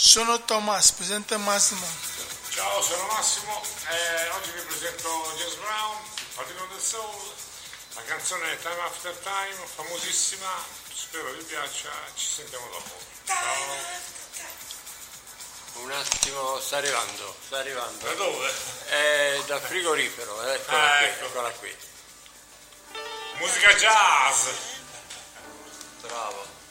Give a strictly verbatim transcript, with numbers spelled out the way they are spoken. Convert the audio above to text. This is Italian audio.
Sono Thomas, presente Massimo. Ciao, sono Massimo e oggi vi presento James Brown, Paladino del Soul. La canzone è Time After Time, famosissima, spero vi piaccia, ci sentiamo dopo. Ciao. Un attimo, sta arrivando, sta arrivando. Da dove? È dal frigorifero, eccola ah, qui, ecco. eccola qui. Musica jazz. Bravo.